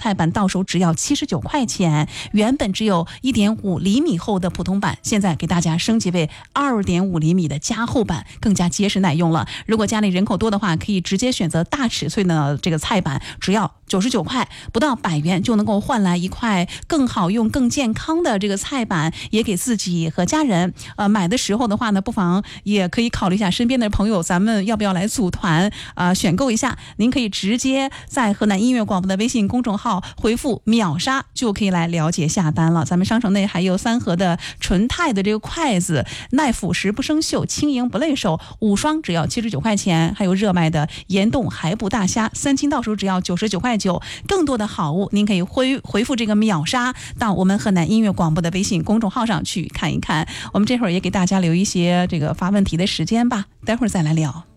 菜板到手只要79块钱，原本只有1.5厘米厚的普通版，现在给大家升级为2.5厘米的加厚版，更加结实耐用了。如果家里人口多的话，可以直接选择大尺寸的这个菜板，只要99块，不到100元就能够换来一块更好用、更健康的这个菜板，也给自己和家人。买的时候的话呢，不妨也可以考虑一下身边的朋友，咱们要不要来组团选购一下？您可以直接在河南音乐广播的微信公众号回复秒杀，就可以来了解下单了。咱们商城内还有3盒的纯钛的这个筷子，耐腐蚀不生锈，轻盈不累手，5双只要79块钱，还有热卖的盐冻海捕大虾3斤到手只要99块9。更多的好物您可以回复这个秒杀到我们河南音乐广播的微信公众号上去看一看。我们这会儿也给大家留一些这个发问题的时间吧，待会儿再来聊。